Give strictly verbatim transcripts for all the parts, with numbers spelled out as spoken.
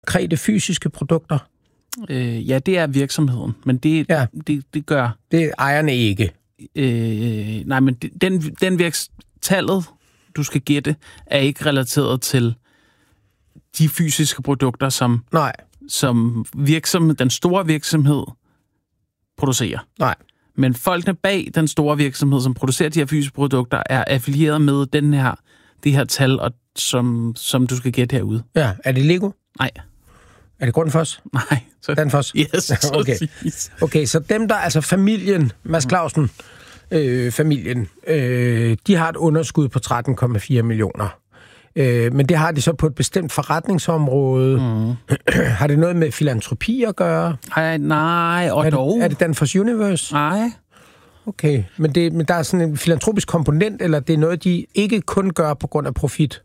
konkrete fysiske produkter? Øh, ja, det er virksomheden, men det, ja. det, det gør... Det er ejerne ikke. Øh, nej, men den, den virks... tallet, du skal gætte, er ikke relateret til de fysiske produkter, som, nej. som virksomhed, den store virksomhed producerer. Nej. Men folkene bag den store virksomhed, som producerer de her fysiske produkter, er affilieret med den her, det her tal, og som, som du skal gætte herude. Ja, er det Lego? Nej. Er det Grundfos? Nej. Så... Danfoss? Yes, okay. Okay, så dem der, altså familien, Mads Clausen, øh, familien, øh, de har et underskud på tretten komma fire millioner. Øh, men det har de så på et bestemt forretningsområde. Mm. Har det noget med filantropi at gøre? Ej, nej, og er dog. Det, er det Danfoss Universe? Nej. Okay, men, det, men der er sådan en filantropisk komponent, eller det er noget, de ikke kun gør på grund af profit?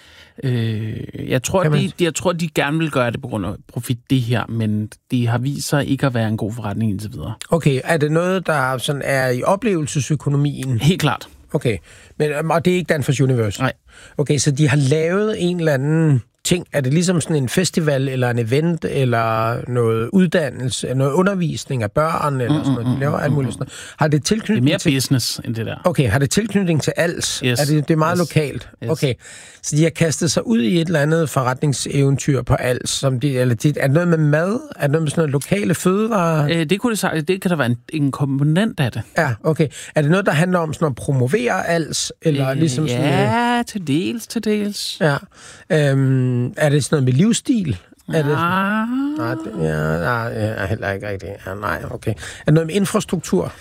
Øh, jeg, tror, man... de, jeg tror, de gerne vil gøre det på grund af profit, det her, men det har vist sig ikke at være en god forretning indtil videre. Okay, er det noget, der sådan er i oplevelsesøkonomien? Helt klart. Okay, men, og det er ikke Danfoss Universe? Nej. Okay, så de har lavet en eller anden ting. Er det ligesom sådan en festival, eller en event, eller noget uddannelse, noget undervisning af børn, eller mm, sådan noget? De laver alt muligt sådan noget. Har det tilknytning det er mere til... business end det der. Okay, har det tilknytning til Als? Yes. Er det, det er meget yes. lokalt? Yes. Okay, så de har kastet sig ud i et eller andet forretningseventyr på Als, som de, eller de, er det noget med mad? Er det noget med sådan noget lokale fødevarer? Øh, det kunne det sige, det kan der være en, en komponent af det. Ja, okay. Er det noget, der handler om sådan at promovere Als? Eller øh, ligesom sådan ja, øh... til dels, til dels. Ja. Øhm, er det sådan noget med livsstil? Er det... Ah. Nej, det, ja, nej, ja, heller ikke rigtigt. Ja, nej, okay. Er det noget med infrastruktur?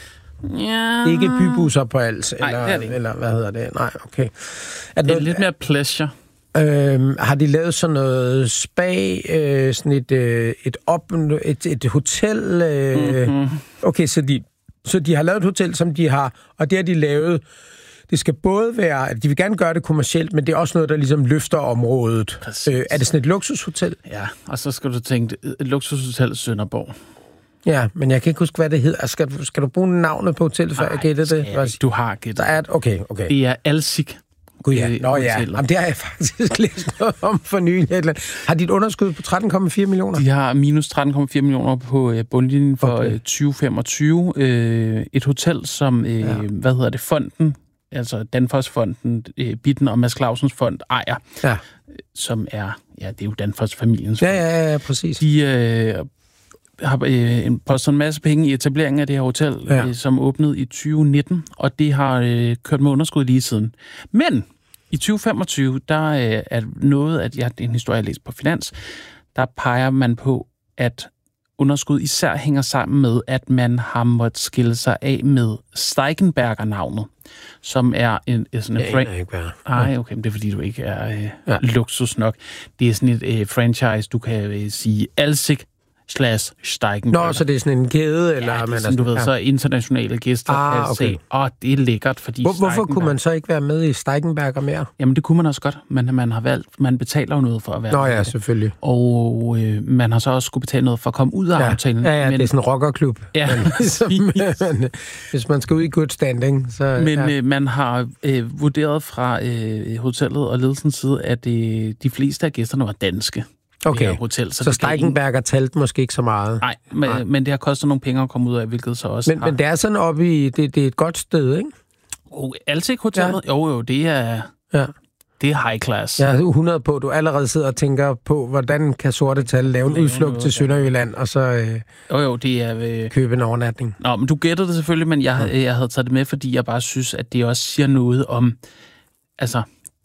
Ja. Ikke bybusser på Als? Eller, Nej, det er det ikke. Eller hvad hedder det? Nej, okay. Er det er noget... lidt mere pleasure. Øhm, har de lavet sådan noget spa, øh, sådan et, øh, et, op, et, et hotel? Øh... Mm-hmm. Okay, så de, så de har lavet et hotel, som de har, og det har de lavet... Det skal både være, at de vil gerne gøre det kommercielt, men det er også noget, der ligesom løfter området. Øh, er det sådan et luksushotel? Ja, og så skal du tænke, et luksushotel Sønderborg. Ja, men jeg kan ikke huske, hvad det hedder. Skal, skal du bruge navnet på hotellet, før jeg gætter det? Nej, du har gættet. Der er et, okay, okay. Det er Alsik. Gud ja, nå ja. Jamen, det har jeg faktisk læst noget om for nylig. Har de et underskud på tretten komma fire millioner? De har minus tretten komma fire millioner på bundlinjen for okay. tyve femogtyve. Et hotel, som, ja. hvad hedder det, fonden, altså Danfoss-fonden, Bitten og Mads Clausens fond ejer, ja. som er, ja, det er jo Danfoss-familiens fond. Ja, ja, ja, præcis. De øh, har øh, postet en masse penge i etableringen af det her hotel, ja. øh, som åbnede i tyve nitten, og det har øh, kørt med underskud lige siden. Men i tyve femogtyve, der øh, er noget, at jeg, det er en historie, jeg læste på Finans, der peger man på, at underskud især hænger sammen med, at man har måttet skille sig af med Steigenberger-navnet, som er en, sådan en... Jeg ikke være. Nej, okay, men det er fordi, du ikke er øh, ja. luksus nok. Det er sådan et øh, franchise, du kan øh, sige Alsik slash Steigenberger. Nå, så det er sådan en kæde, eller... Ja, det er sådan, du ved, ja. så internationale gæster ah, kan okay. se, åh, det er lækkert, fordi Hvor, Hvorfor kunne man så ikke være med i Steigenberger mere? Jamen, det kunne man også godt, men man har valgt, man betaler jo noget for at være Nå med. ja, selvfølgelig. Og øh, man har så også skulle betale noget for at komme ud af ja. aftalen. Ja, ja, men, det er sådan en rockerklub. Ja, men, som, men, hvis man skal ud i good standing, så... Men ja. øh, man har øh, vurderet fra øh, hotellet og ledelsens side, at øh, de fleste af gæsterne var danske. Okay, hotel, så, så Steigenberger ingen... talte måske ikke så meget? Nej, men, Nej, men det har kostet nogle penge at komme ud af, hvilket så også men, har... Men det er sådan oppe i... Det, det er et godt sted, ikke? Oh, Alsik Hotellet? Ja. Jo, jo, det er... Ja. Det er high class. Jeg er hundrede på, du allerede sidder og tænker på, hvordan kan sorte tal lave en udflugt til Sønderjylland, og så øh, jo, jo, det er, øh... købe en overnatning. Nå, men du gætter det selvfølgelig, men jeg, ja. jeg havde taget det med, fordi jeg bare synes, at det også siger noget om... Altså...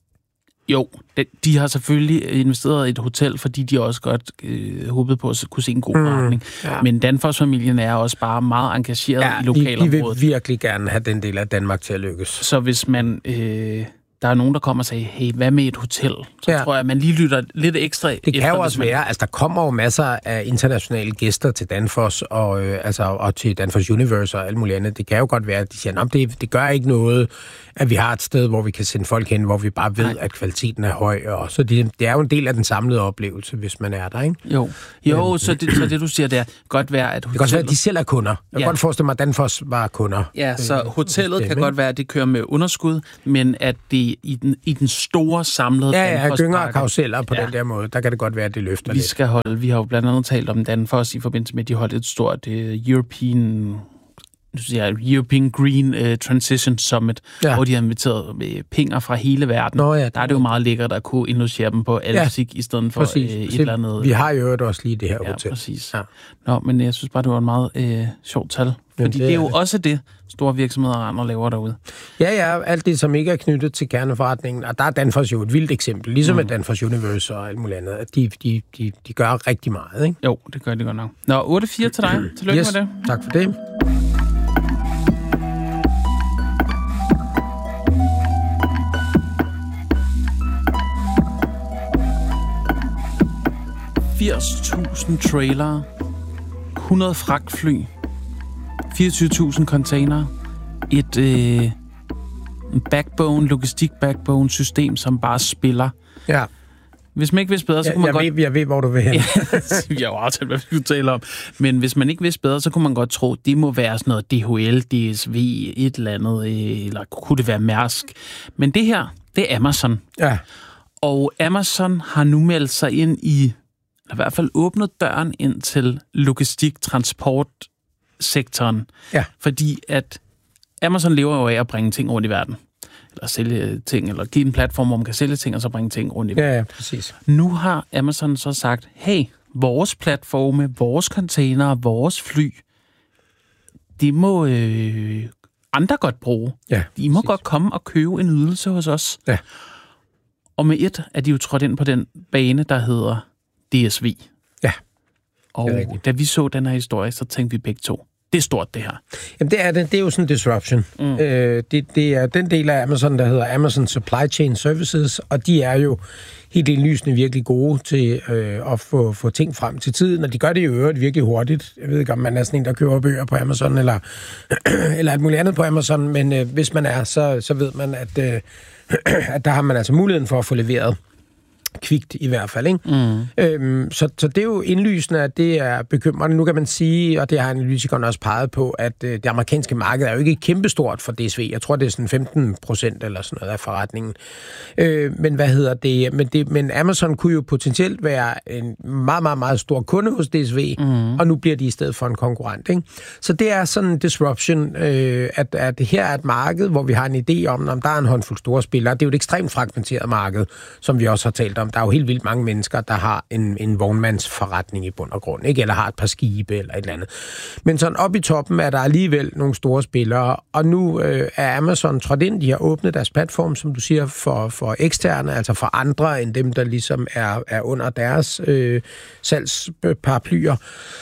Jo, de har selvfølgelig investeret i et hotel, fordi de også godt øh, håbede på at kunne se en god forretning. Mm, ja. Men Danfoss-familien er også bare meget engageret ja, i lokalområdet. De, de vil virkelig gerne have den del af Danmark til at lykkes. Så hvis man... Øh, der er nogen, der kommer og siger, hey, hvad med et hotel? Så ja. tror jeg, at man lige lytter lidt ekstra Det kan efter, jo også man... være, altså der kommer jo masser af internationale gæster til Danfoss, og, øh, altså, og til Danfoss Universe og alt muligt andet. Det kan jo godt være, at de siger, at det, det gør ikke noget, at vi har et sted, hvor vi kan sende folk hen, hvor vi bare ved, Nej. at kvaliteten er høj. Og så det, det er jo en del af den samlede oplevelse, hvis man er der, ikke? Jo, jo Men, så, det, så det, du siger, det er godt være, at hotellet... Det kan også være, at de selv er kunder. Jeg kan ja. godt forestille mig, at Danfoss var kunder. Ja, så hotellet kan godt være, at det kører med underskud, men at det måske i den, i den store samlede Ja, ja, gynger og karuseller på ja. den der måde. Der kan det godt være, at det løfter vi lidt. Skal holde, vi har jo blandt andet talt om Danfoss i forbindelse med, at de holdt et stort uh, European... Ja, European Green uh, Transition Summit, ja. hvor de har inviteret uh, penger fra hele verden. Nå, ja, der er det jo meget lækkert at kunne indlogere dem på Alfsig, ja, i stedet for uh, et eller andet... Vi har jo også lige det her ja, hotel. Præcis. Ja, præcis. Nå, men jeg synes bare, det var en meget uh, sjovt tal. Fordi Jamen, det, det er jo det. også det, store virksomheder og andre laver derude. Ja, ja, alt det, som ikke er knyttet til kerneforretningen. Og der er Danfoss jo et vildt eksempel, ligesom mm. med Danfoss Universe og alt muligt andet. De, de, de, de gør rigtig meget, ikke? Jo, det gør de godt nok. Nå, otte fire til dig. Tillykke yes, med det. Tak for det. firs tusind trailere, hundrede fragtfly, fireogtyve tusind containere, et øh, backbone, logistik-backbone-system, som bare spiller. Ja. Hvis man ikke vidste bedre, så kunne man jeg godt... Ved, jeg ved, hvor du vil hen. Jeg har jo aftalt, hvad vi skulle tale om. Men hvis man ikke vidste bedre, så kunne man godt tro, det må være sådan noget D H L, D S V, et eller andet, eller kunne det være Mærsk. Men det her, det er Amazon. Ja. Og Amazon har nu meldt sig ind i, eller i hvert fald åbnet døren ind til logistik-transportsektoren. Ja. Fordi at Amazon lever jo af at bringe ting rundt i verden. Eller sælge ting, eller give en platform, hvor man kan sælge ting, og så bringe ting rundt i verden. Ja, ja, præcis. Nu har Amazon så sagt, hey, vores platforme, vores containere, vores fly, de må øh, andre godt bruge. Ja, de må præcis. godt komme og købe en ydelse hos os. Ja. Og med et er de jo trådt ind på den bane, der hedder D S V. Ja. Og da vi så den her historie, så tænkte vi begge to, det er stort, det her. Jamen, det er det. Det er jo sådan en disruption. Mm. Øh, det, det er den del af Amazon, der hedder Amazon Supply Chain Services, og de er jo helt indlysende virkelig gode til øh, at få, få ting frem til tiden, og de gør det jo øvrigt virkelig hurtigt. Jeg ved ikke, om man er sådan en, der køber bøger på Amazon, eller, eller alt muligt andet på Amazon, men øh, hvis man er, så, så ved man, at, øh, at der har man altså muligheden for at få leveret kvikt i hvert fald, ikke? Mm. Øhm, så, så det er jo indlysende, at det er bekymrende. Nu kan man sige, og det har analytikerne også peget på, at øh, det amerikanske marked er jo ikke kæmpestort for D S V. Jeg tror, det er sådan femten procent eller sådan noget af forretningen. Øh, men hvad hedder det? Men, det? men Amazon kunne jo potentielt være en meget, meget, meget stor kunde hos D S V, mm. og nu bliver de i stedet for en konkurrent, ikke? Så det er sådan en disruption, øh, at, at her er et marked, hvor vi har en idé om, om der er en håndfuld store spillere. Det er jo et ekstremt fragmenteret marked, som vi også har talt om. Der er jo helt vildt mange mennesker, der har en, en vognmandsforretning i bund og grund, ikke? Eller har et par skibe eller et eller andet. Men sådan op i toppen er der alligevel nogle store spillere, og nu øh, er Amazon trådt ind. De har åbnet deres platform, som du siger, for, for eksterne, altså for andre end dem, der ligesom er, er under deres øh, salgsparaplyer.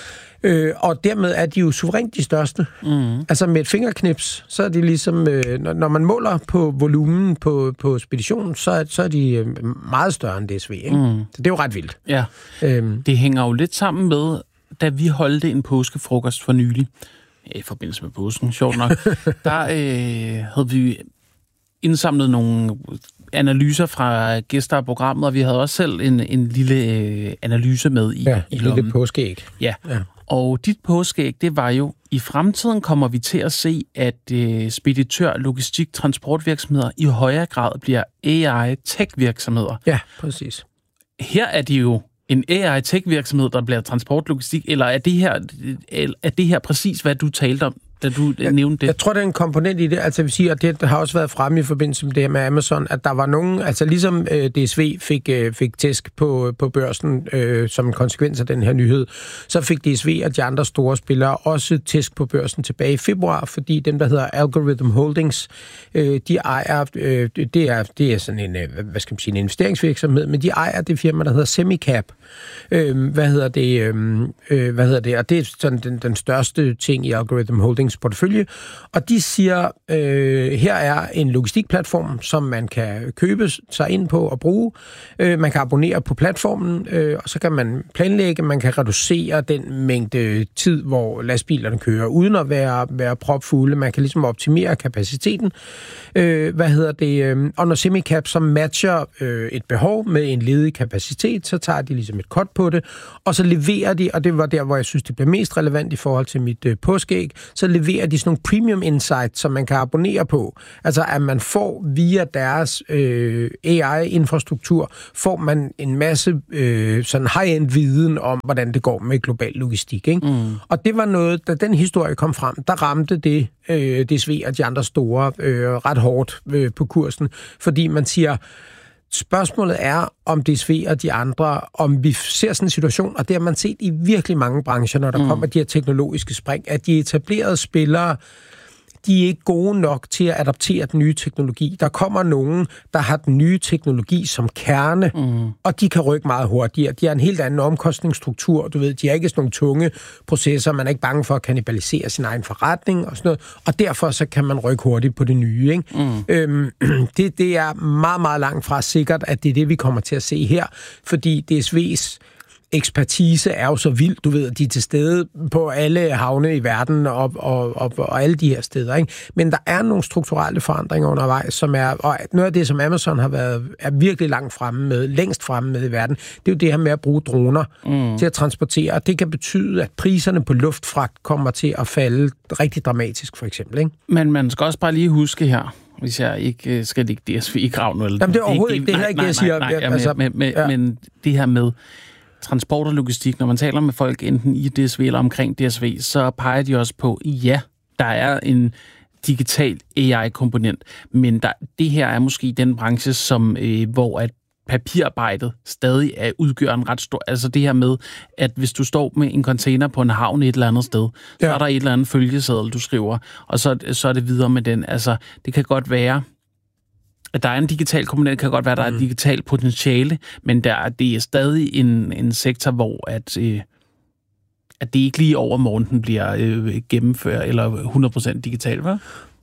Øh, og dermed er de jo suverænt de største. Mm. Altså med et fingerknips, så er de ligesom, øh, når, når man måler på volumen på, på speditionen, så er, så er de øh, meget større end D S V, ikke? Mm. Så det er jo ret vildt. Ja, øhm. Det hænger jo lidt sammen med, da vi holdte en påskefrokost for nylig, i forbindelse med påsken, sjovt nok, der øh, havde vi indsamlet nogle analyser fra gæster af programmet, og vi havde også selv en, en lille øh, analyse med i, ja, i lommen. Lille påskeæg. Ja. ja. Og dit påskeæg, det var jo, i fremtiden kommer vi til at se, at øh, speditør, logistik, transportvirksomheder i højere grad bliver A I-tech-virksomheder. Ja, præcis. Her er det jo en A I-tech-virksomhed, der bliver transportlogistik, eller er det her, er det her præcis, hvad du talte om, da du jeg, nævnte det? Jeg tror, det er en komponent i det. Altså, jeg vil sige, og det har også været fremme i forbindelse med det her med Amazon, at der var nogen, altså ligesom øh, D S V fik, øh, fik tæsk på, på børsen øh, som en konsekvens af den her nyhed, så fik D S V og de andre store spillere også tæsk på børsen tilbage i februar, fordi dem, der hedder Algorithm Holdings, øh, de ejer, øh, det, er, det er sådan en, øh, hvad skal man sige, en investeringsvirksomhed, men de ejer det firma, der hedder Semicap. Øh, hvad hedder det? Øh, hvad hedder det? Og det er sådan den, den største ting i Algorithm Holdings portefølje, og de siger, øh, her er en logistikplatform, som man kan købe sig ind på og bruge. Øh, man kan abonnere på platformen, øh, og så kan man planlægge, man kan reducere den mængde tid, hvor lastbilerne kører, uden at være, være propfulde. Man kan ligesom optimere kapaciteten. Øh, hvad hedder det? Øh, og når Semicap så matcher øh, et behov med en ledig kapacitet, så tager de ligesom et cut på det, og så leverer de, og det var der, hvor jeg synes, det blev mest relevant i forhold til mit øh, påskeæg, så leverer leverer de sådan nogle premium insights, som man kan abonnere på. Altså, at man får via deres øh, A I-infrastruktur, får man en masse øh, sådan high-end viden om, hvordan det går med global logistik. Ikke? Mm. Og det var noget, da den historie kom frem, der ramte det øh, D S V og de andre store øh, ret hårdt øh, på kursen, fordi man siger, spørgsmålet er, om D S V og de andre, om vi ser sådan en situation, og det har man set i virkelig mange brancher, når der mm. kommer de her teknologiske spring, at de etablerede spillere, de er ikke gode nok til at adaptere den nye teknologi. Der kommer nogen, der har den nye teknologi som kerne, mm. og de kan rykke meget hurtigere. De har en helt anden omkostningsstruktur, du ved, de har ikke sådan nogle tunge processer, man er ikke bange for at kannibalisere sin egen forretning og sådan noget, og derfor så kan man rykke hurtigt på det nye. Ikke? Mm. Øhm, det, det er meget, meget langt fra sikkert, at det er det, vi kommer til at se her, fordi D S V's ekspertise er jo så vild, du ved, at de er til stede på alle havne i verden og, og, og, og alle de her steder. Ikke? Men der er nogle strukturelle forandringer undervejs, som er, og noget af det, som Amazon har været, er virkelig langt fremme med, længst fremme med i verden, det er jo det her med at bruge droner mm. til at transportere, og det kan betyde, at priserne på luftfragt kommer til at falde rigtig dramatisk, for eksempel. Ikke? Men man skal også bare lige huske her, hvis jeg ikke skal lægge D S V i graven. Eller Jamen, det er overhovedet ikke det, her, ikke det, jeg siger. Nej, nej, nej, altså, med, med, ja. Men det her med transport og logistik, når man taler med folk enten i D S V eller omkring D S V, så peger de også på, ja, der er en digital A I-komponent, men der, det her er måske den branche, som, øh, hvor at papirarbejdet stadig er, udgør en ret stor... Altså det her med, at hvis du står med en container på en havn et eller andet sted, ja. Så er der et eller andet følgeseddel, du skriver, og så, så er det videre med den. Altså, det kan godt være, at der er en digital komponent, kan godt være, at der er et digitalt potentiale, men der, det er stadig en, en sektor, hvor at, øh, at det ikke lige over morgenen bliver øh, gennemført, eller hundrede procent digitalt, hva'?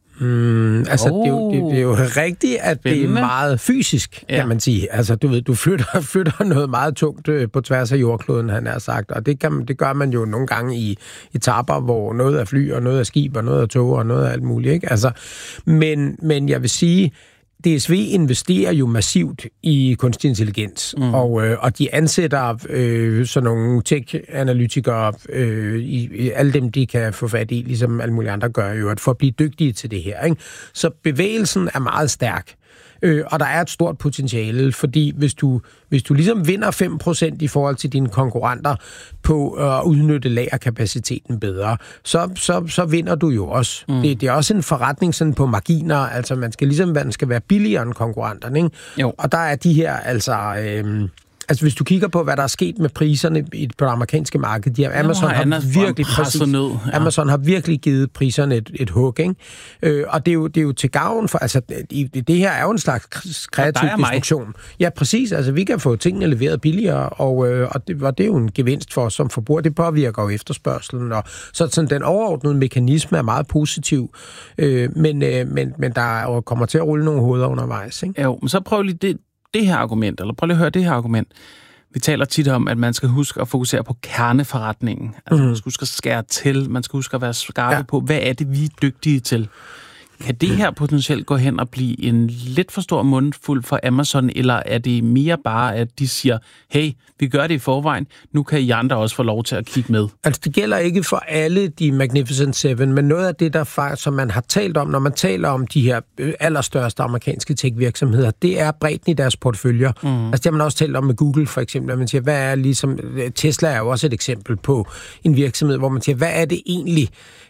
Mm, altså, oh. det, er jo, det, det er jo rigtigt, at Spændende. Det er meget fysisk, kan ja. man sige. Altså, du ved, du flytter, flytter noget meget tungt øh, på tværs af jordkloden, han har sagt, og det, kan, det gør man jo nogle gange i etaper, hvor noget er fly, og noget er skib, og noget er tog, og noget er alt muligt, ikke? Altså, men, men jeg vil sige, D S V investerer jo massivt i kunstig intelligens, mm. og, øh, og de ansætter øh, sådan nogle tech-analytikere, øh, i, i alle dem, de kan få fat i, ligesom alle mulige andre gør jo, for at blive dygtige til det her. Ikke? Så bevægelsen er meget stærk. Øh, og der er et stort potentiale, fordi hvis du, hvis du ligesom vinder fem procent i forhold til dine konkurrenter på at udnytte lagerkapaciteten bedre, så, så, så vinder du jo også. Mm. Det, det er også en forretning sådan på marginer, altså man skal ligesom, man skal være billigere end konkurrenterne, ikke? Jo. Og der er de her, altså... Øh, Altså, hvis du kigger på, hvad der er sket med priserne på det amerikanske marked, de har, Amazon, har Anders virkelig præcis, ned, ja. Amazon har virkelig givet priserne et, et hug, ikke? Øh, og det er, jo, det er jo til gavn for, altså, det, det her er jo en slags kreativ destruktion. Ja, præcis, altså, vi kan få tingene leveret billigere, og, øh, og, det, og det er jo en gevinst for os som forbruger, det påvirker jo efterspørgselen, og så sådan, den overordnede mekanisme er meget positiv, øh, men, øh, men, men der kommer til at rulle nogle hoveder undervejs, ikke? Jo, men så prøv lige det, det her argument, eller prøv lige at høre det her argument. Vi taler tit om, at man skal huske at fokusere på kerneforretningen. Altså, mm. man skal huske at skære til, man skal huske at være skarpe ja. på, hvad er det, vi er dygtige til. Kan det her potentielt gå hen og blive en lidt for stor mundfuld for Amazon, eller er det mere bare, at de siger, hey, vi gør det i forvejen, nu kan I andre også få lov til at kigge med? Altså, det gælder ikke for alle de Magnificent Seven, men noget af det, der faktisk, som man har talt om, når man taler om de her allerstørste amerikanske tech-virksomheder, det er bredden i deres porteføljer. Mm. Altså, det har man også talt om med Google, for eksempel, at man siger, hvad er ligesom, Tesla er jo også et eksempel på en virksomhed, hvor man siger, hvad er det egentlig,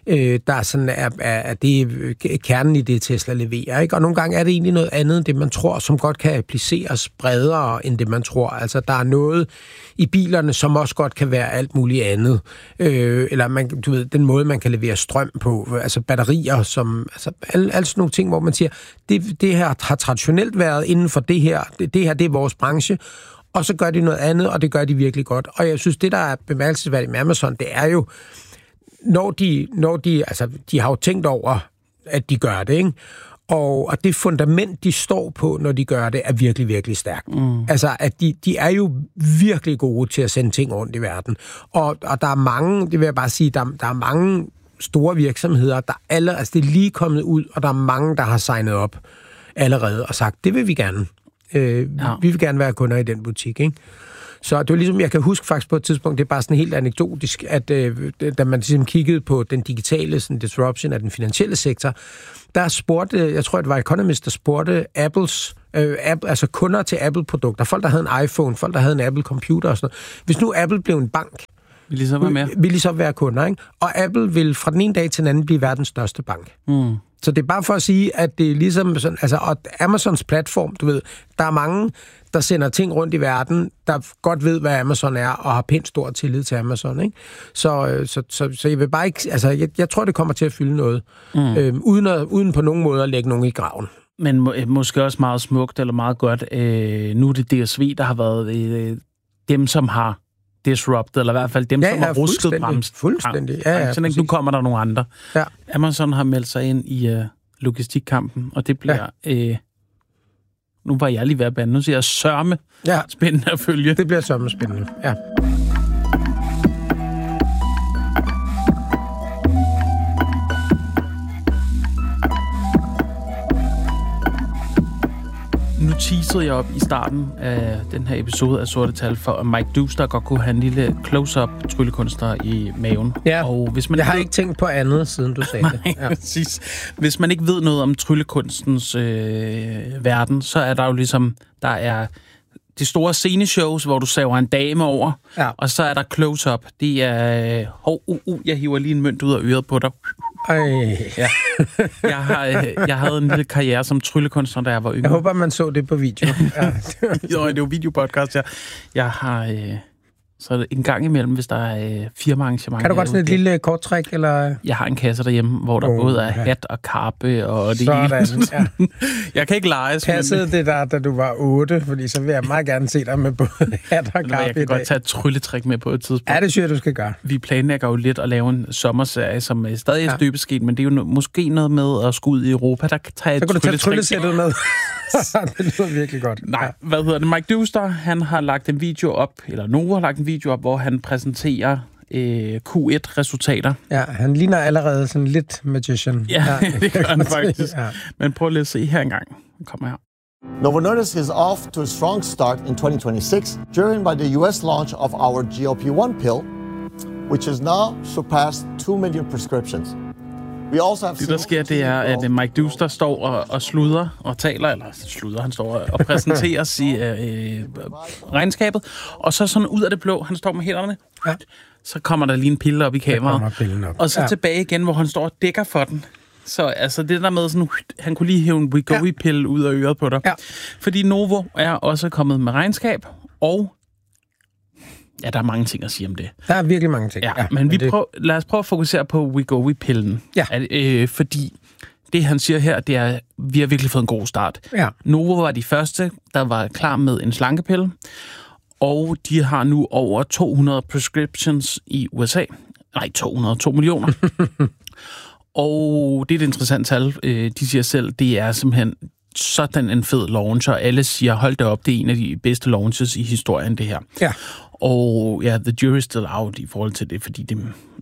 der sådan er, er det kernen i det, Tesla leverer, ikke? Og nogle gange er det egentlig noget andet, end det man tror, som godt kan appliceres bredere, end det man tror. Altså, der er noget i bilerne, som også godt kan være alt muligt andet. Øh, eller man, du ved, den måde, man kan levere strøm på, altså batterier, som, altså alle, alle sådan nogle ting, hvor man siger, det, det her har traditionelt været inden for det her, det, det her, det er vores branche, og så gør de noget andet, og det gør de virkelig godt. Og jeg synes, det, der er bemærkelsesværdigt med Amazon, det er jo, når de, når de, altså, de har jo tænkt over, at de gør det, ikke? Og, og det fundament, de står på, når de gør det, er virkelig, virkelig stærkt. Mm. Altså, at de, de er jo virkelig gode til at sende ting rundt i verden. Og, og der er mange, det vil jeg bare sige, der, der er mange store virksomheder, der alle, altså det er lige kommet ud, og der er mange, der har signet op allerede og sagt, det vil vi gerne. Øh, ja. Vi vil gerne være kunder i den butik, ikke? Så det var ligesom, jeg kan huske faktisk på et tidspunkt, det er bare sådan helt anekdotisk, at øh, da man ligesom kiggede på den digitale sådan, disruption af den finansielle sektor, der spurgte, jeg tror, det var Economist, der spurgte Apples, øh, Apple, altså kunder til Apple-produkter, folk, der havde en iPhone, folk, der havde en Apple-computer og sådan noget. Hvis nu Apple blev en bank, vil I så være med? Vil I så være kunder, ikke? Og Apple vil fra den ene dag til den anden blive verdens største bank. Mm. Så det er bare for at sige, at det er ligesom sådan, altså, og Amazons platform, du ved, der er mange, der sender ting rundt i verden, der godt ved, hvad Amazon er, og har pænt stor tillid til Amazon, ikke? Så, så, så, så jeg vil bare ikke, altså, jeg, jeg tror, det kommer til at fylde noget, mm. øhm, uden, at, uden på nogen måde at lægge nogen i graven. Men må, måske også meget smukt, eller meget godt, øh, nu er det D S V, der har været øh, dem, som har disrupted, eller i hvert fald dem, ja, som har rusket bremsen. Fuldstændig, ja, ja. Så nu kommer der nogle andre. Ja. Amazon har meldt sig ind i uh, logistikkampen, og det bliver... Ja. Øh, nu var jeg lige ved at bande. Nu siger jeg sørme ja. spændende at følge. Det bliver sørme spændende, ja. Nu teasede jeg op i starten af den her episode af Sorte Tal for, at Mike Duster godt kunne have en lille close-up tryllekunstner i maven. Ja, og hvis man jeg har ved... ikke tænkt på andet, siden du sagde det. Ja. Præcis. Hvis man ikke ved noget om tryllekunstens øh, verden, så er der jo ligesom, der er de store sceneshows, hvor du saver en dame over, ja. Og så er der close-up. Det er, hov, uh, uh, jeg hiver lige en mønt ud af øret på dig. Ej. Ja. Jeg, har, jeg havde en lille karriere som tryllekunstner, da jeg var yngre. Jeg håber, man så det på video. Ja. Jo, det er jo videopodcast. Jeg, jeg har... Øh, så en gang imellem, hvis der er øh, firmaarrangementer... Kan du godt sådan et det, lille korttræk, eller... Jeg har en kasse derhjemme, hvor der oh, både er ja. hat og kappe og det sådan, hele. Ja. Jeg kan ikke lege. Passede men... det der, da du var otte? Fordi så vil jeg meget gerne se dig med både hat og kappe. Jeg kan godt tage et trylletrik med på et tidspunkt. Ja, det synes jeg, du skal gøre. Vi planlægger jo lidt at lave en sommerserie, som er stadig er støbesket, men det er jo måske noget med at skulle ud i Europa, der kan tage et trylletrik. Så kan du tage tryllesættet med. Det lyder virkelig godt. Nej, ja. Hvad hedder det? Mike Duster, han har lagt en video op, eller Novo har lagt en video op, hvor han præsenterer øh, Q et-resultater. Ja, han ligner allerede sådan lidt magician. Ja, ja. Det gør han faktisk. Ja. Men prøv lige at se her engang. Han kommer her. Novo Nordisk is off to a strong start in twenty twenty-six, driven by the U S launch of our G L P one pill, which has now surpassed two million prescriptions. Det, der sker, det er, at Mike Duster står og, og sluder og taler, eller sluder, han står og præsenterer sig øh, regnskabet, og så sådan ud af det blå, han står med hænderne, ja. Så kommer der lige en pille op i kameraet, op. Og så ja. tilbage igen, hvor han står og dækker for den. Så altså det der med sådan, han kunne lige hæve en Wegovy-pille ud af øret på dig. Ja. Fordi Novo er også kommet med regnskab, og ja, der er mange ting at sige om det. Der er virkelig mange ting. Ja, ja, men vi det... prøv, lad os prøve at fokusere på Wegovy-pillen. Ja. At, øh, fordi det, han siger her, det er, at vi har virkelig fået en god start. Ja. Novo var de første, der var klar med en slankepille, og de har nu over to hundrede prescriptions i U S A. Nej, to hundrede, to millioner. Og det er et interessant tal. De siger selv, det er simpelthen sådan en fed launch, og alle siger, hold da op, det er en af de bedste launches i historien, det her. Ja. Og ja, the jury's still out i forhold til det, fordi det...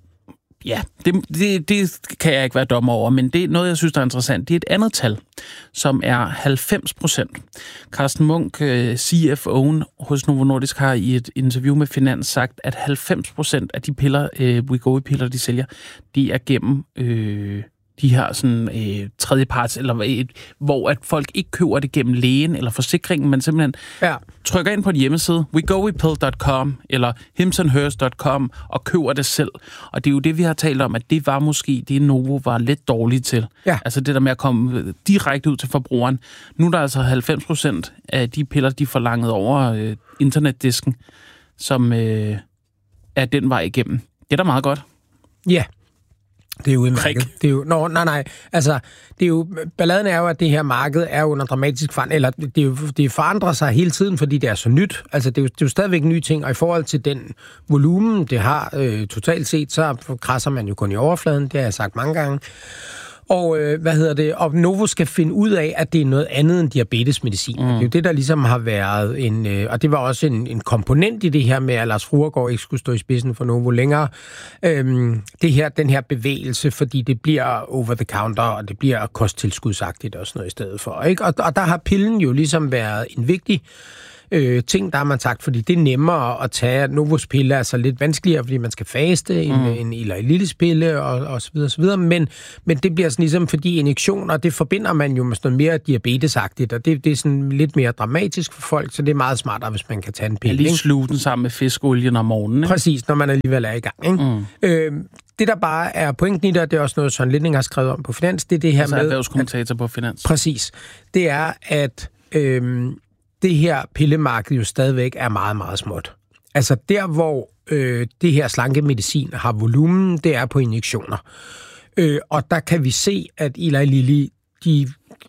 Ja, det, det, det kan jeg ikke være dommer over, men det er noget, jeg synes, der er interessant. Det er et andet tal, som er halvfems procent. Carsten Munk, C F O'en hos Novo Nordisk, har i et interview med Finans sagt, at halvfems procent af de piller, øh, Wegovy-piller, de sælger, de er gennem... Øh, de her sådan øh, tredjeparts, eller et, hvor at folk ikke køber det gennem lægen eller forsikringen, men simpelthen ja. trykker ind på en hjemmeside, wegovypill punktum com eller hims and hers punktum com og køber det selv. Og det er jo det, vi har talt om, at det var måske det, Novo var lidt dårligt til. Ja. Altså det der med at komme direkte ud til forbrugeren. Nu er der altså halvfems procent af de piller, de forlangede over øh, internetdisken, som øh, er den vej igennem. Det er da meget godt. Ja. Det er jo udmærket. Det er jo, nå, nej, nej. Altså, det er jo, balladen er jo, at det her marked er under dramatisk forandring, eller det, er jo, det forandrer sig hele tiden, fordi det er så nyt. Altså, det er jo, det er jo stadigvæk nye ting, og i forhold til den volumen, det har øh, totalt set, så krasser man jo kun i overfladen, det har jeg sagt mange gange. Og øh, hvad hedder det? Og Novo skal finde ud af, at det er noget andet end diabetesmedicin. Mm. Det er jo det, der ligesom har været en... Øh, og det var også en, en komponent i det her med, at Lars Fruergaard ikke skulle stå i spidsen for Novo længere. Øhm, det her, den her bevægelse, fordi det bliver over the counter, og det bliver kosttilskudsagtigt og sådan noget i stedet for. Ikke? Og, og der har pillen jo ligesom været en vigtig... øh, ting, der har man sagt, fordi det er nemmere at tage. Novos pille er så lidt vanskeligere, fordi man skal faste mm. en, en Eli Lillis pille og, og så videre, så videre. Men, men det bliver sådan ligesom, fordi injektioner, det forbinder man jo med sådan noget mere diabetesagtigt, og det, det er sådan lidt mere dramatisk for folk, så det er meget smartere, hvis man kan tage en pille. Jeg lige sluge den sammen med fiskolien om morgenen. Ikke? Præcis, når man alligevel er i gang. Ikke? Mm. Øh, det, der bare er pointen i det, det er også noget, Søren Linding har skrevet om på Finans, det er det her altså med... erhvervskommentator på Finans. Præcis. Det er, at øh, det her pillemarked jo stadigvæk er meget, meget småt. Altså der, hvor øh, det her slankemedicin har volumen, det er på injektioner. Øh, og der kan vi se, at Eli Lilly, de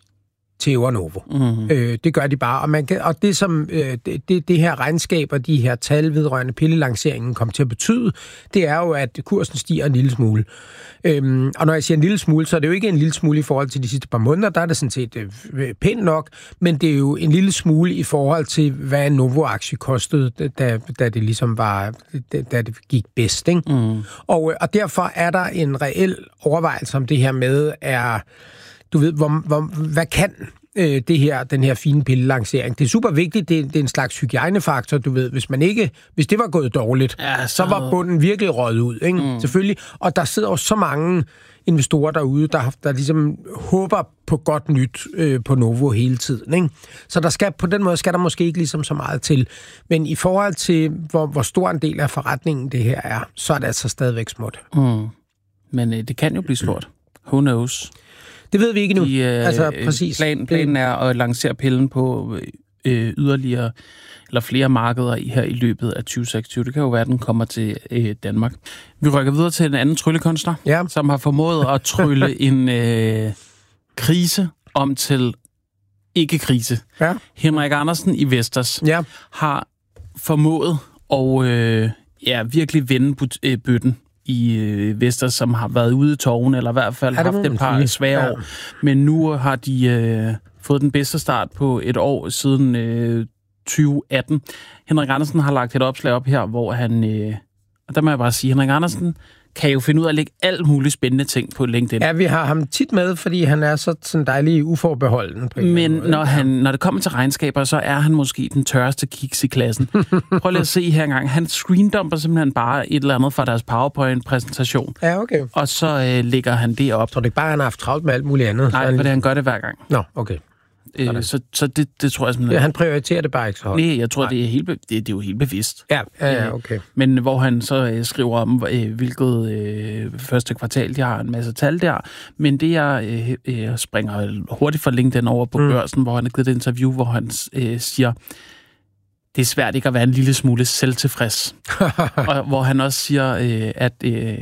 tæver Novo. Mm-hmm. Øh, det gør de bare. Og, man kan, og det, som øh, det, det her regnskab og de her tal vedrørende pillelanceringen kommer til at betyde, det er jo, at kursen stiger en lille smule. Øhm, og når jeg siger en lille smule, så er det jo ikke en lille smule i forhold til de sidste par måneder, der er det sådan set øh, pænt nok, men det er jo en lille smule i forhold til, hvad en Novo-aktie kostede, da, da det ligesom var, da, da det gik bedst. Ikke? Mm. Og, og derfor er der en reel overvejelse om det her med, er du ved, hvor, hvor, hvad kan øh, det her, den her fine pillelancering? Det er super vigtigt, det, det er en slags hygiejnefaktor, du ved. Hvis man ikke, hvis det var gået dårligt, ja, så... så var bunden virkelig røget ud, ikke? Mm. Selvfølgelig. Og der sidder jo så mange investorer derude, der, der ligesom håber på godt nyt øh, på Novo hele tiden, ikke? Så der skal, på den måde skal der måske ikke ligesom så meget til. Men i forhold til, hvor, hvor stor en del af forretningen det her er, så er det altså stadigvæk småt. Mm. Men øh, det kan jo blive stort. Who knows? Det ved vi ikke nu. De, øh, altså, præcis. Plan, planen er at lancere pillen på øh, yderligere eller flere markeder i, her i løbet af tyve seksogtyve. Det kan jo være, at den kommer til øh, Danmark. Vi rykker videre til en anden tryllekunstner, ja. som har formået at trylle en øh, krise om til ikke-krise. Ja. Henrik Andersen i Vestas ja. har formået at øh, ja, virkelig vende but, øh, bøtten i øh, Vestas, som har været ude i torven, eller i hvert fald haft et par svære ja. år. Men nu har de øh, fået den bedste start på et år siden øh, tyve atten. Henrik Andersen har lagt et opslag op her, hvor han, øh, og der må jeg bare sige, Henrik Andersen kan jo finde ud af at lægge alt muligt spændende ting på LinkedIn. Ja, vi har ham tit med, fordi han er så sådan dejlig uforbeholden. På Men når, han, når det kommer til regnskaber, så er han måske den tørreste kiks i klassen. Prøv lige at se her engang. Han screendumper simpelthen bare et eller andet fra deres PowerPoint-præsentation. Ja, okay. Og så øh, lægger han det op. Så det er ikke bare, han har haft travlt med alt muligt andet? Nej, for det han gør det hver gang. Nå, okay. Øh, så så det, det tror jeg simpelthen... Ja, han prioriterer det bare ikke så højt. Nej, jeg tror, det er, helt, det, det er jo helt bevidst. Ja, ja, ja, okay. Men hvor han så øh, skriver om, øh, hvilket øh, første kvartal, de har en masse tal der. Men det, jeg øh, øh, springer hurtigt fra LinkedIn over på mm. Børsen, hvor han har givet et interview, hvor han øh, siger, det er svært ikke at være en lille smule selvtilfreds. Og hvor han også siger, øh, at... Øh,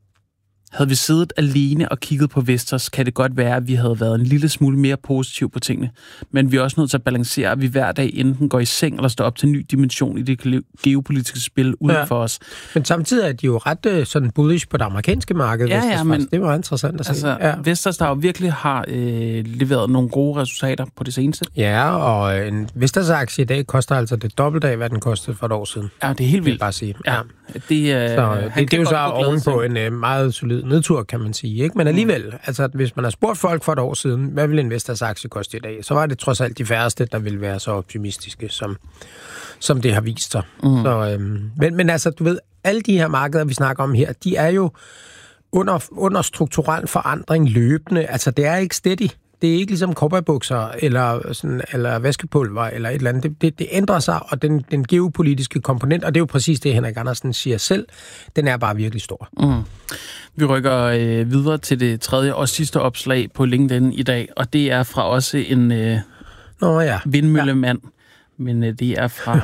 havde vi siddet alene og kigget på Vestas, kan det godt være, at vi havde været en lille smule mere positiv på tingene. Men vi er også nødt til at balancere, at vi hver dag enten går i seng eller står op til en ny dimension i det geopolitiske spil uden ja. for os. Men samtidig er de jo ret sådan bullish på det amerikanske marked. Ja, ja, men det var interessant at se. Altså, ja. Vestas, der jo virkelig har øh, leveret nogle gode resultater på det seneste. Ja, og en Vestas-aktie i dag koster altså det dobbelte af, hvad den kostede for et år siden. Ja, det er helt vildt. Det bare sige. Ja. Ja. Det, øh, så, det, det er jo så ovenpå en øh, meget solid nedtur, kan man sige. Ikke? Men alligevel, mm. altså hvis man har spurgt folk for et år siden, hvad vil en Vestas aktie koste i dag, så var det trods alt de færreste, der ville være så optimistiske, som, som det har vist sig. Mm. Så, øhm, men, men altså, du ved, alle de her markeder, vi snakker om her, de er jo under, under strukturel forandring løbende. Altså, det er ikke steady. Det er ikke ligesom cowboybukser eller, sådan, eller vaskepulver eller et eller andet. Det, det, det ændrer sig, og den, den geopolitiske komponent, og det er jo præcis det, Henrik Andersen siger selv, den er bare virkelig stor. Mm. Vi rykker øh, videre til det tredje og sidste opslag på LinkedIn i dag, og det er fra også en øh, Nå, ja. vindmøllemand, ja. men øh, det er fra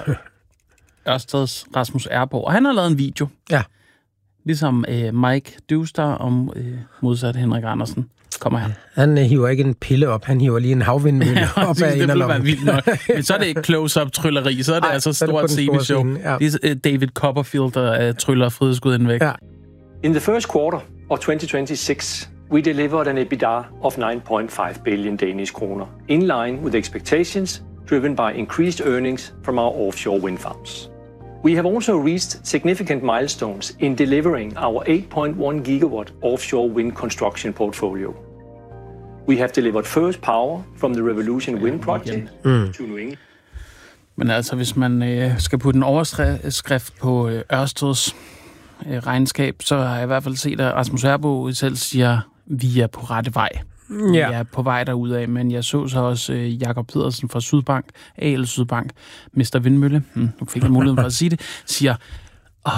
Ørsteds Rasmus Erborg, og han har lavet en video. Ja. Ligesom øh, Mike Dewster om øh, modsat Henrik Andersen. Kommer han. Han hiver ikke en pille op, han hiver lige en havvindmølle ja, op af en af vildt nok. Men så er det ikke close-up trylleri, så er det Ej, altså stort tv-show. Ja. Det er David Copperfield, der uh, tryller frihedsguden væk. Ja. In the first quarter of twenty twenty-six, we delivered an EBITDA of nine point five billion Danish kroner, in line with expectations, driven by increased earnings from our offshore wind farms. We have also reached significant milestones in delivering our eight point one gigawatt offshore wind construction portfolio. We have delivered first power from the Revolution Wind project mm. to New England. Men altså, hvis man øh, skal putte en overskrift på øh, Ørsteds øh, regnskab, så har jeg i hvert fald set, at Rasmus Erbo selv siger, vi er på rette vej. Ja. Vi er på vej derudad, men jeg så så også øh, Jakob Pedersen fra Sydbank, A L Sydbank, mister Vindmølle, hm, nu fik jeg muligheden for at sige det, siger, åh,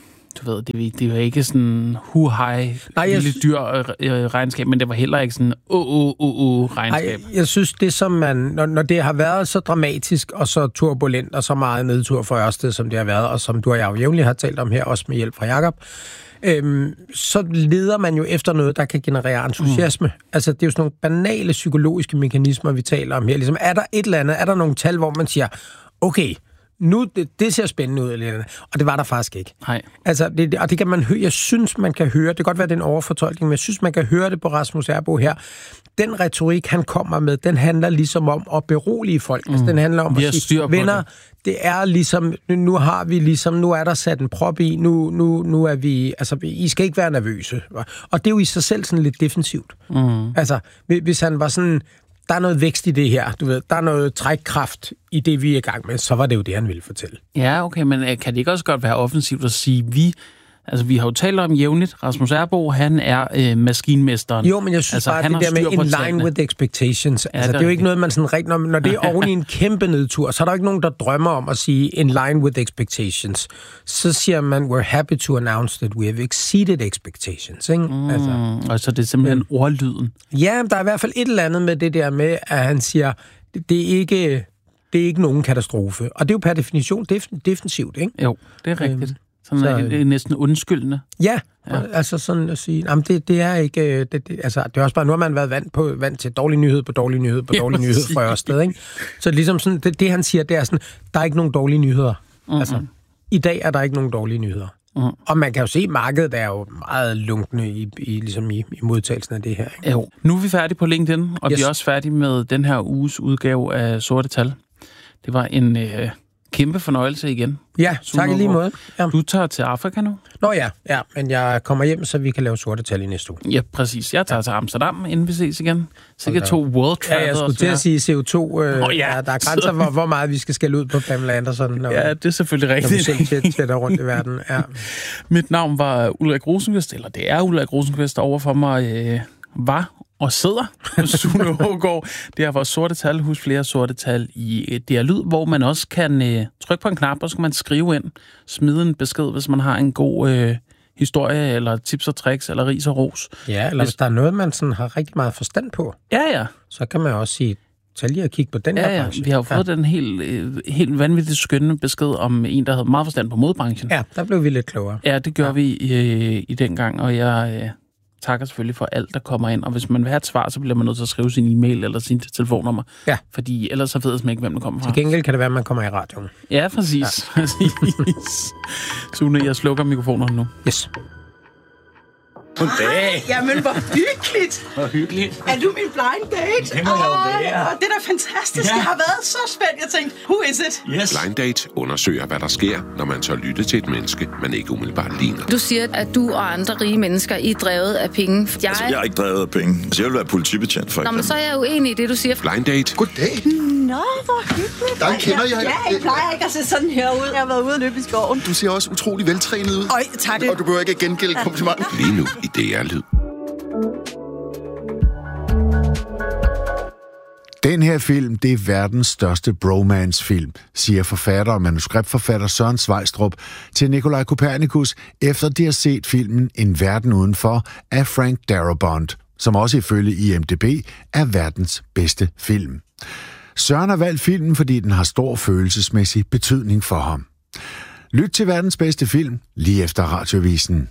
du ved, det, det var ikke sådan hu-hej, lille dyr øh, regnskab, men det var heller ikke sådan åh-åh-åh regnskab. Ej, jeg synes, det som man, når, når det har været så dramatisk og så turbulent og så meget nedtur for Ørsted, som det har været, og som du og jeg jo jævnligt har talt om her, også med hjælp fra Jakob, øhm, så leder man jo efter noget, der kan generere entusiasme. Mm. Altså, det er jo sådan nogle banale psykologiske mekanismer, vi taler om her. Ligesom, er der et eller andet, er der nogle tal, hvor man siger, okay, nu, det, det ser spændende ud, eller andet. Og det var der faktisk ikke. Nej. Altså, det, og det kan man høre, jeg synes, man kan høre, det kan godt være, det er en overfortolkning, men jeg synes, man kan høre det på Rasmus Erbo her. Den retorik, han kommer med, den handler ligesom om at berolige folk. Mm. Altså, den handler om vi at sige, venner, det. det er ligesom, nu har vi ligesom, nu er der sat en prop i, nu, nu, nu er vi, altså, I skal ikke være nervøse. Og det er jo i sig selv sådan lidt defensivt. Mm. Altså, hvis han var sådan, der er noget vækst i det her, du ved, der er noget trækkraft i det, vi er i gang med, så var det jo det, han ville fortælle. Ja, okay, men kan det ikke også godt være offensivt at sige, vi, altså vi har jo talt om jævnligt, Rasmus Erbo, han er øh, maskinmesteren. Jo, men jeg synes altså, bare, det der med in line with expectations, ja, altså det er jo ikke noget, man sådan rigtig, når, når det er oven i en kæmpe nedtur, så er der ikke nogen, der drømmer om at sige in line with expectations. Så siger man, we're happy to announce that we have exceeded expectations, ikke? Mm, altså, og så det er simpelthen ja. ordlyden. Ja, der er i hvert fald et eller andet med det der med, at han siger, det, det er ikke, det er ikke nogen katastrofe. Og det er jo per definition def- defensivt, ikke? Jo, det er rigtigt. Sådan så, er næsten undskyldende. Ja, ja, altså sådan at sige, jamen det, det er ikke, det, det, altså det er også bare, nu har man været vant, på, vant til dårlig nyhed på dårlig nyhed på dårlig nyhed fra Ørsted, ikke? Så ligesom sådan, det, det han siger, det er sådan, der er ikke nogen dårlige nyheder. Mm-hmm. Altså, i dag er der ikke nogen dårlige nyheder. Mm. Og man kan jo se, at markedet er jo meget lunkende i, i, ligesom i, i modtagelsen af det her. Ikke? Jo. Nu er vi færdige på LinkedIn, og yes. vi er også færdige med den her uges udgave af Sorte Tal. Det var en øh, kæmpe fornøjelse igen. Ja, tak i lige måde. Ja. Du tager til Afrika nu? Nå ja, ja, men jeg kommer hjem, så vi kan lave Sorte Tal i næste uge. Ja, præcis. Jeg tager ja. til Amsterdam, inden vi ses igen. Sikkert okay. to world travelers. Ja, jeg skulle til at sige C O to. Øh, oh, ja. der, der er grænser for, hvor meget vi skal skælde ud på Pamela Andersen. Når, ja, det er selvfølgelig rigtigt. Når vi selv tætter rundt i verden. Ja. Mit navn var Ulrik Rosenqvist, eller det er Ulrik Rosenqvist, overfor mig øh, var og sidder Sune Hågaard. Det er vores Sorte Tal. Husk flere sorte tal i D R Lyd, hvor man også kan øh, trykke på en knap, og så kan man skrive ind, smide en besked, hvis man har en god øh, historie, eller tips og tricks, eller ris og ros. Ja, eller hvis, hvis der er noget, man sådan har rigtig meget forstand på. Ja, ja. Så kan man også sige, tag lige og kigge på den ja, her ja. branche. Vi har jo fået ja. den helt, øh, helt vanvittigt skønne besked om en, der havde meget forstand på modebranchen. Ja, der blev vi lidt klogere. Ja, det gør ja. vi i, i den gang, og jeg... Øh, takker selvfølgelig for alt, der kommer ind. Og hvis man vil have et svar, så bliver man nødt til at skrive sin e-mail eller sin telefonnummer. Ja. Fordi ellers så ved man ikke, hvem der kommer fra. Til gengæld kan det være, at man kommer i radioen. Ja, præcis. Ja. Sune, jeg slukker mikrofonerne nu. Yes. Goddag. Jamen, hvor hyggeligt. Hvor hyggeligt. Er du min blind date? Det må jeg jo være. Det er da fantastisk. Ja. Jeg har været så spændt. Jeg tænkte, who is it? Yes. Blind Date undersøger, hvad der sker, når man så lytter til et menneske, man ikke umiddelbart ligner. Du siger, at du og andre rige mennesker I er drevet af penge. Jeg... Altså, jeg er ikke drevet af penge. Altså, jeg vil være politibetjent, for eksempel. Nå, men så er jeg uenig i det, du siger. Blind Date. Goddag. Nå, hvor hyggeligt. Der kender jeg. Ja, jeg plejer ikke at se sådan her ud. Jeg har været ude og løbe i skoven. Du ser også utrolig veltrænet ud. Øj, tak det. Og du behøver ikke at gengælde komplimenten. Lige nu i D R Lyd. Den her film, det er verdens største bromance-film, siger forfatter og manuskriptforfatter Søren Sveistrup til Nikolaj Kopernikus, efter de har set filmen En verden udenfor af Frank Darabont, som også ifølge I M D B er verdens bedste film. Søren har valgt filmen, fordi den har stor følelsesmæssig betydning for ham. Lyt til verdens bedste film lige efter Radiovisen.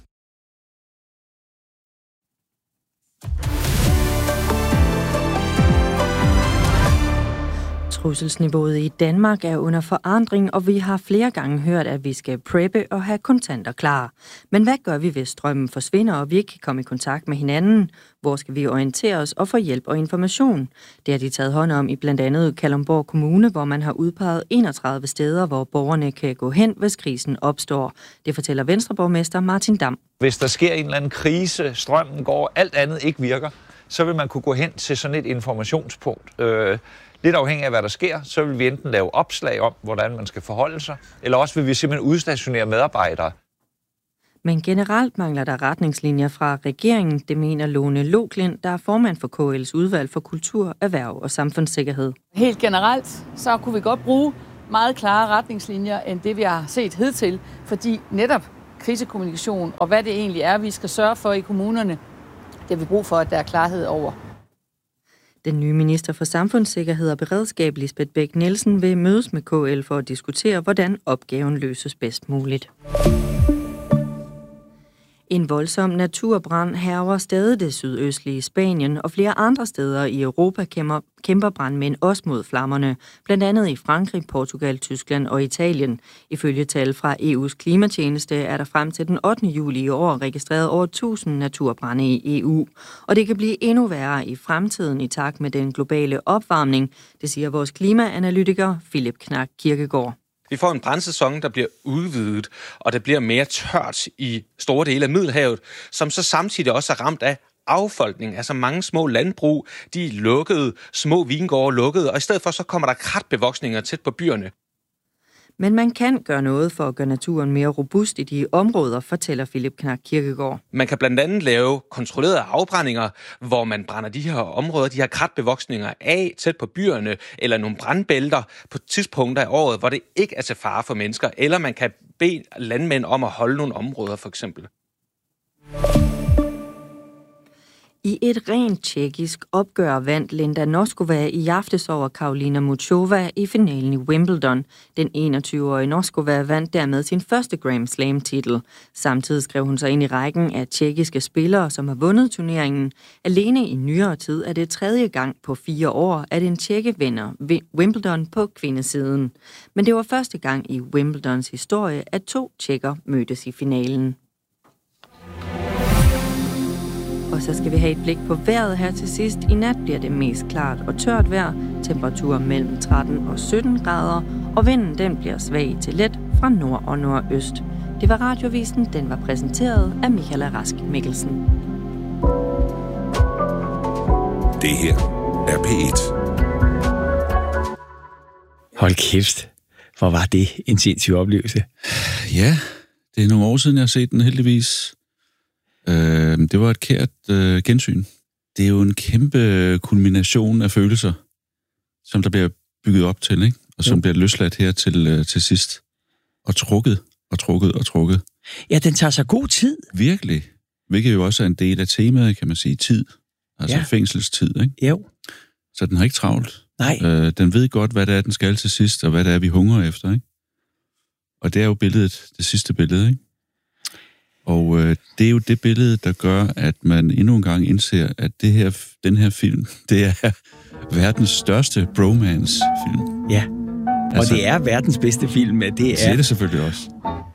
Trusselsniveauet i Danmark er under forandring, og vi har flere gange hørt, at vi skal preppe og have kontanter klar. Men hvad gør vi, hvis strømmen forsvinder, og vi ikke kan komme i kontakt med hinanden? Hvor skal vi orientere os og få hjælp og information? Det har de taget hånd om i blandt andet Kalundborg Kommune, hvor man har udpeget enogtredive steder, hvor borgerne kan gå hen, hvis krisen opstår. Det fortæller Venstreborgmester Martin Dam. Hvis der sker en eller anden krise, strømmen går, alt andet ikke virker, så vil man kunne gå hen til sådan et informationspunkt. Øh, lidt afhængig af, hvad der sker, så vil vi enten lave opslag om, hvordan man skal forholde sig, eller også vil vi simpelthen udstationere medarbejdere. Men generelt mangler der retningslinjer fra regeringen, det mener Lone Loklind, der er formand for K L's udvalg for kultur, erhverv og samfundssikkerhed. Helt generelt, så kunne vi godt bruge meget klare retningslinjer, end det vi har set hidtil, fordi netop krisekommunikation og hvad det egentlig er, vi skal sørge for i kommunerne, det har vi brug for, at der er klarhed over. Den nye minister for samfundssikkerhed og beredskab, Lisbeth Bech-Nielsen, vil mødes med K L for at diskutere, hvordan opgaven løses bedst muligt. En voldsom naturbrand hærger stadig det sydøstlige Spanien, og flere andre steder i Europa kæmper, kæmper brandmænd også mod flammerne, blandt andet i Frankrig, Portugal, Tyskland og Italien. Ifølge tal fra E U's klimatjeneste er der frem til den ottende juli i år registreret over tusind naturbrande i E U, og det kan blive endnu værre i fremtiden i takt med den globale opvarmning, det siger vores klimaanalytiker Philip Knack Kirkegaard. Vi får en brandsæson, der bliver udvidet, og der bliver mere tørt i store dele af Middelhavet, som så samtidig også er ramt af affolkning. Altså mange små landbrug, de er lukkede, små vingårde lukkede, og i stedet for så kommer der kratbevoksninger tæt på byerne. Men man kan gøre noget for at gøre naturen mere robust i de områder, fortæller Philip Knack Kirkegaard. Man kan blandt andet lave kontrollerede afbrændinger, hvor man brænder de her områder, de her kratbevoksninger af tæt på byerne, eller nogle brandbælter på tidspunkter af året, hvor det ikke er til fare for mennesker, eller man kan bede landmænd om at holde nogle områder, for eksempel. I et rent tjekkisk opgør vandt Linda Noskova i aftes over Karolina Muchova i finalen i Wimbledon. Den enogtyve-årige Noskova vandt dermed sin første Grand Slam-titel. Samtidig skrev hun sig ind i rækken af tjekkiske spillere, som har vundet turneringen. Alene i nyere tid er det tredje gang på fire år, at en tjekke vinder Wimbledon på kvindesiden. Men det var første gang i Wimbledons historie, at to tjekker mødtes i finalen. Og så skal vi have et blik på vejret her til sidst. I nat bliver det mest klart og tørt vejr. Temperaturer mellem tretten og sytten grader. Og vinden den bliver svag til let fra nord og nordøst. Det var Radiovisen. Den var præsenteret af Michael Rask Mikkelsen. Det her er P et. Hold kæft. Hvor var det en sindssyg oplevelse? Ja, det er nogle år siden, jeg har set den heldigvis. Øh, det var et kært øh, gensyn. Det er jo en kæmpe kulmination af følelser, som der bliver bygget op til, ikke? Og som ja. bliver løsladt her til, øh, til sidst. Og trukket, og trukket, og trukket. Ja, den tager sig god tid. Virkelig. Hvilket jo også er en del af temaet, kan man sige, tid. Altså ja. fængselstid, ikke? Jo. Så den har ikke travlt. Nej. Øh, den ved godt, hvad det er, den skal til sidst, og hvad det er, vi hungrer efter, ikke? Og det er jo billedet, det sidste billede, ikke? Og øh, det er jo det billede, der gør, at man endnu en gang indser, at det her, den her film, det er verdens største bromance-film. Ja, og altså, det er verdens bedste film. Det er, det er det selvfølgelig også.